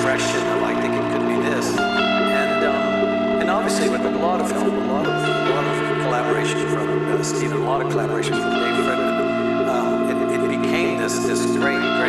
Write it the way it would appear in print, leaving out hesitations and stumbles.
expression of I think it could be this, and obviously with a lot of help, a lot of collaboration from Stephen, a lot of collaboration from Dave Fredman, it became this great